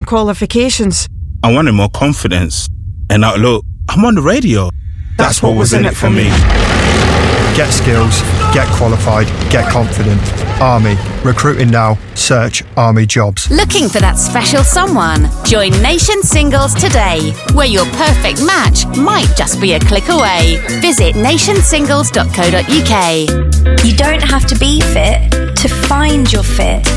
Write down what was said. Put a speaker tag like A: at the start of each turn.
A: qualifications.
B: I wanted more confidence. And now look, I'm on the radio. That's what was in it for me.
C: Get skills, get qualified, get confident. Army. Recruiting now. Search Army Jobs.
D: Looking for that special someone? Join Nation Singles today, where your perfect match might just be a click away. Visit nationsingles.co.uk.
E: You don't have to be fit to find your fit.